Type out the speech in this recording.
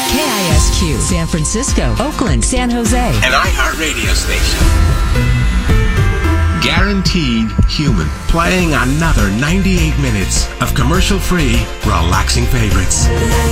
KISQ, San Francisco, Oakland, San Jose. An iHeartRadio station. Guaranteed human. Playing another 98 minutes of commercial-free, relaxing favorites.